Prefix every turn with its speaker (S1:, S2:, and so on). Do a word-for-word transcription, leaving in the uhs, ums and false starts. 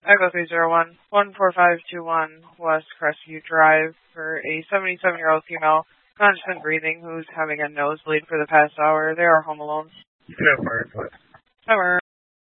S1: Echo three zero one, one four five two one West Crestview Drive for a seventy-seven-year-old female, constant breathing, who's having a nosebleed for the past hour. They are home alone.
S2: You can have fire, please.
S1: Summer.